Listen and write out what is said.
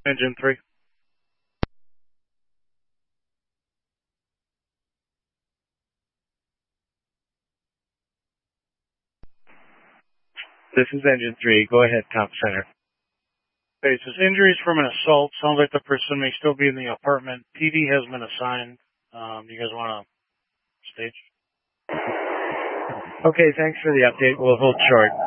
Engine 3. This is Engine 3. Go ahead, Top Center. Okay, it says injuries from an assault. Sounds like the person may still be in the apartment. PD has been assigned. You guys want to stage? Okay, thanks for the update. We'll hold short.